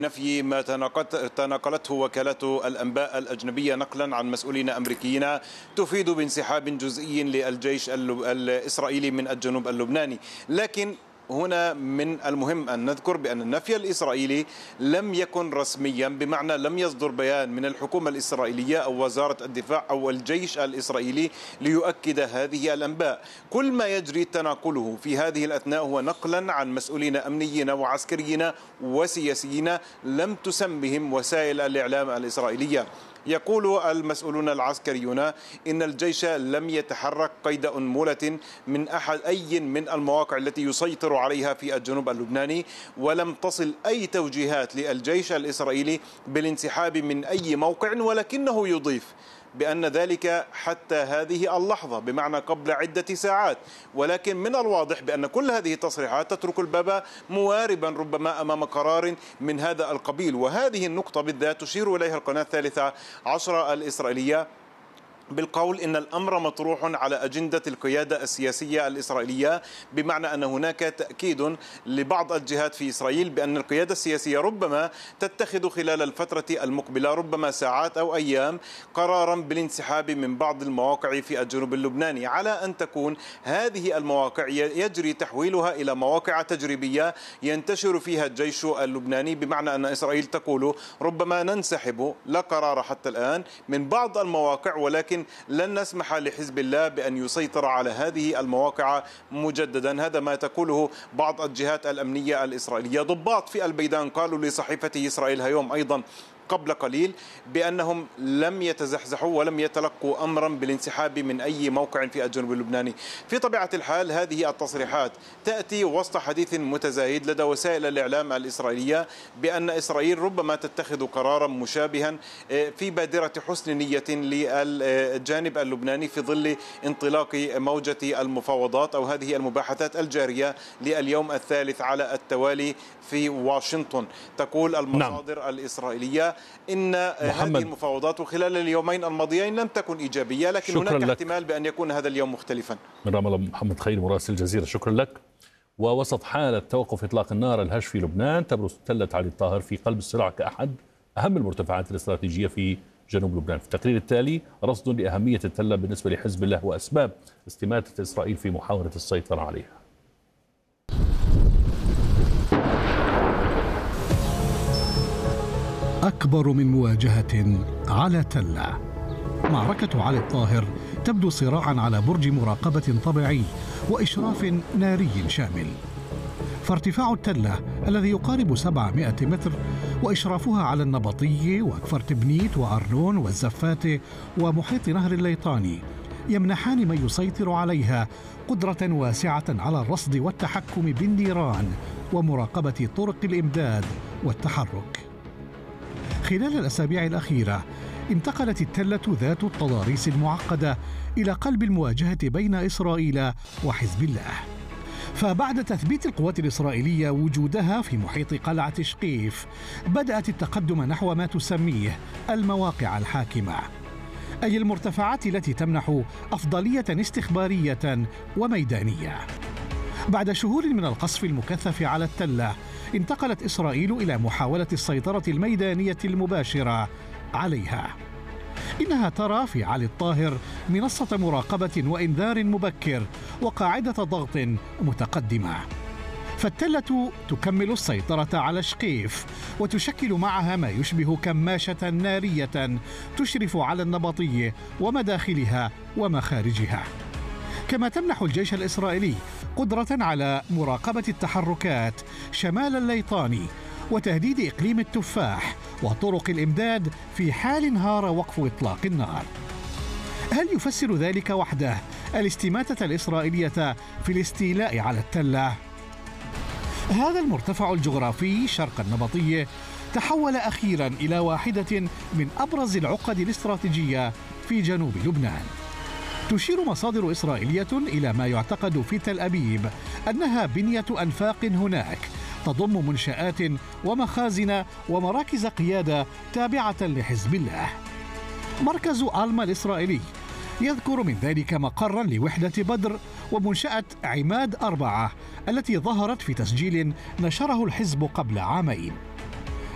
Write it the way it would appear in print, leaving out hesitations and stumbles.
نفي ما تناقلته وكالة الأنباء الأجنبية نقلا عن مسؤولين أمريكيين تفيد بانسحاب جزئي للجيش الإسرائيلي من الجنوب اللبناني. لكن هنا من المهم أن نذكر بأن النفي الإسرائيلي لم يكن رسميا، بمعنى لم يصدر بيان من الحكومة الإسرائيلية أو وزارة الدفاع أو الجيش الإسرائيلي ليؤكد هذه الأنباء. كل ما يجري تناقله في هذه الأثناء هو نقلا عن مسؤولين أمنيين وعسكريين وسياسيين لم تسمهم وسائل الإعلام الإسرائيلية. يقول المسؤولون العسكريون إن الجيش لم يتحرك قيد أنملة من أي من المواقع التي يسيطر عليها في الجنوب اللبناني، ولم تصل أي توجيهات للجيش الإسرائيلي بالانسحاب من أي موقع، ولكنه يضيف بأن ذلك حتى هذه اللحظة، بمعنى قبل عدة ساعات. ولكن من الواضح بأن كل هذه التصريحات تترك الباب مواربا ربما أمام قرار من هذا القبيل. وهذه النقطة بالذات تشير إليها القناة 13 الإسرائيلية بالقول إن الأمر مطروح على أجندة القيادة السياسية الإسرائيلية، بمعنى أن هناك تأكيد لبعض الجهات في إسرائيل بأن القيادة السياسية ربما تتخذ خلال الفترة المقبلة، ربما ساعات أو أيام، قرارا بالانسحاب من بعض المواقع في الجنوب اللبناني، على أن تكون هذه المواقع يجري تحويلها إلى مواقع تجريبية ينتشر فيها الجيش اللبناني، بمعنى أن إسرائيل تقول ربما ننسحب، لا قرار حتى الآن، من بعض المواقع، ولكن لن نسمح لحزب الله بأن يسيطر على هذه المواقع مجددا. هذا ما تقوله بعض الجهات الأمنية الإسرائيلية. ضباط في البيدان قالوا لصحيفة إسرائيل هيوم أيضا قبل قليل بأنهم لم يتزحزحوا ولم يتلقوا أمرا بالانسحاب من أي موقع في الجنوب اللبناني. في طبيعة الحال هذه التصريحات تأتي وسط حديث متزايد لدى وسائل الإعلام الإسرائيلية بأن إسرائيل ربما تتخذ قرارا مشابها في بادرة حسن نية للجانب اللبناني في ظل انطلاق موجة المفاوضات أو هذه المباحثات الجارية لليوم الثالث على التوالي في واشنطن. تقول المصادر الإسرائيلية إن هذه المفاوضات خلال اليومين الماضيين لم تكن إيجابية، لكن هناك احتمال بأن يكون هذا اليوم مختلفا. من رام الله محمد خير مراسل الجزيرة، شكرا لك. ووسط حالة توقف إطلاق النار الهش في لبنان، تبرز تلة علي الطاهر في قلب الصراع كأحد أهم المرتفعات الاستراتيجية في جنوب لبنان. في التقرير التالي رصد لأهمية التلة بالنسبة لحزب الله وأسباب استماتة إسرائيل في محاولة السيطرة عليها. أكبر من مواجهة على تلة. معركة علي الطاهر تبدو صراعا على برج مراقبة طبيعي وإشراف ناري شامل. فارتفاع التلة الذي يقارب 700 متر وإشرافها على النبطية وكفر بنيت وأرنون والزفاتة ومحيط نهر الليطاني يمنحان من يسيطر عليها قدرة واسعة على الرصد والتحكم بالنيران ومراقبة طرق الإمداد والتحرك. خلال الأسابيع الأخيرة انتقلت التلة ذات التضاريس المعقدة إلى قلب المواجهة بين إسرائيل وحزب الله. فبعد تثبيت القوات الإسرائيلية وجودها في محيط قلعة شقيف، بدأت التقدم نحو ما تسميه المواقع الحاكمة، أي المرتفعات التي تمنح أفضلية استخبارية وميدانية. بعد شهور من القصف المكثف على التلة، انتقلت إسرائيل إلى محاولة السيطرة الميدانية المباشرة عليها. إنها ترى في علي الطاهر منصة مراقبة وإنذار مبكر وقاعدة ضغط متقدمة. فالتلة تكمل السيطرة على شقيف وتشكل معها ما يشبه كماشة نارية تشرف على النبطية ومداخلها ومخارجها، كما تمنح الجيش الإسرائيلي قدرة على مراقبة التحركات شمال الليطاني وتهديد إقليم التفاح وطرق الإمداد في حال انهار وقف إطلاق النار. هل يفسر ذلك وحده الاستماتة الإسرائيلية في الاستيلاء على التلة؟ هذا المرتفع الجغرافي شرق النبطية تحول أخيرا إلى واحدة من أبرز العقد الاستراتيجية في جنوب لبنان. تشير مصادر إسرائيلية إلى ما يعتقد في تل أبيب أنها بنية أنفاق هناك تضم منشآت ومخازن ومراكز قيادة تابعة لحزب الله. مركز آلما الإسرائيلي يذكر من ذلك مقرا لوحدة بدر ومنشأة عماد 4 التي ظهرت في تسجيل نشره الحزب قبل عامين.